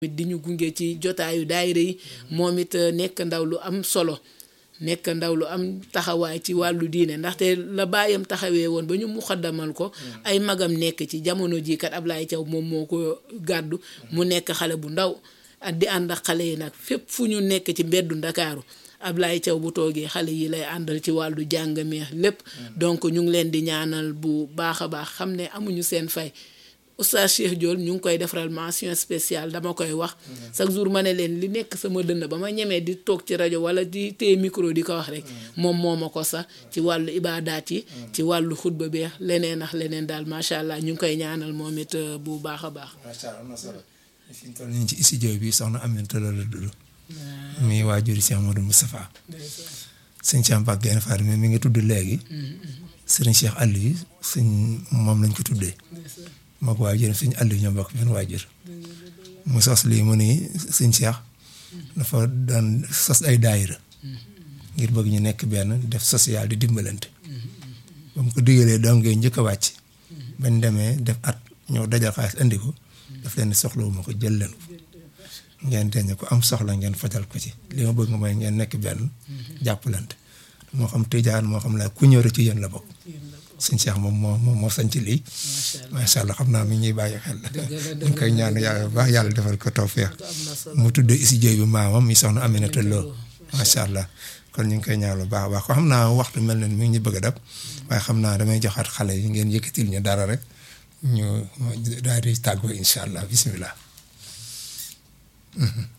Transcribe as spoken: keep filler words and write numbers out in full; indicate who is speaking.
Speaker 1: di ñu gunge ci jotaayu daayira yi moom it nekk ndaw lu am solo nekk ndaw lu am taxawaay ci wàllu diine ndaxte la baayam taxawee woon ba ñu muxaddamal ko ay magam nekk ci jamono ji kat Ablaye Thiaw moom moo ko gàddu mu nekk xale bu ndaw ak di ànd ak xale yi nag fépp fu ñu nekk ci mbeddu Ndakaaru Ablaye Thiaw bu toogee xale yi lay àndal ci wàllu jàng meex lépp donc ñu ngi leen di ñaanal bu baax a baax xam ne amuñu seen fay Oustaz Cheikh Diol ñu ngi koy defaral mention spéciale dama koy wax chaque jour ma ne leen li nekk sama dënn ba ma ñemee di toog ci rajo wala di téye micro di ko wax rek moom moo ma ko sax ci wàllu ibaadaat yi ci wàllu xutba beex leneen ak leneen daal macha allah ñu ngi koy ñaanal moom it bu baax a baax.
Speaker 2: macha allah am na solo fi ñu toll nii ci studio bi soxna Aminata la la dund. muy waajuri Cheikh Modou Moustapha. sëñ Cheikh Mbacke Gaïndé Fatma mi ngi tudd léegi. sëriñ Cheikh Aliou sëñ moom lañ ko tuddee. moo ko waajur sëñ Aliou ñoo bokk benn waajur. mu sos lii mu ni sëñ Cheikh dafa daan sos ay daayira ngir bëgg ñu nekk benn def social di dimbalante. ba mu ko digalee dong ngay njëkk a wàcc. bañ demee def at ñëw dajal xaalis andi ko. daf leen soxlawu ma ko jël leen ko. ngeen deñ ko am soxla ngeen fajal ko ci li ma bëgg nga mooy ngeen nekk benn jàppalante moo xam tijaan moo xam la ku ñëw rek ci yéen la bokk. sëñ Cheikh moom moo moo moo sañ ci lii macha allah xam naa mi ñuy bàyyi xel ñu ngi koy ñaan yàlla bu baax yàlla defal ko tawfeex mu tuddee isi jéy bi maamam mi soxna Aminata Lo macha allah kon ñu ngi koy ñaan lu baax a baax ko xam naa waxtu mel na mi ngi ñu bëgg a dab waaye xam naa damay joxaat xale yi ngeen yëkkatil ñu dara rek ñu daal di tàggoo incha allah bisimilah.